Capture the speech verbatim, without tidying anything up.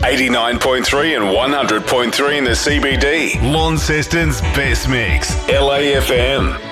eighty-nine point three and one hundred point three in the C B D. Launceston's best mix, L A F M.